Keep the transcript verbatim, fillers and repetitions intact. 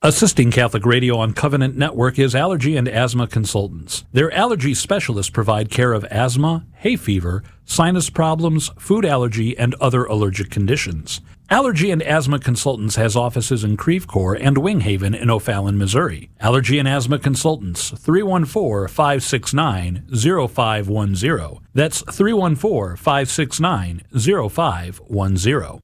Assisting Catholic Radio on Covenant Network is Allergy and Asthma Consultants. Their allergy specialists provide care of asthma, hay fever, sinus problems, food allergy, and other allergic conditions. Allergy and Asthma Consultants has offices in Creve Coeur and Wing Haven in O'Fallon, Missouri. Allergy and Asthma Consultants, three one four, five six nine, zero five one zero. That's three one four, five six nine, zero five one zero.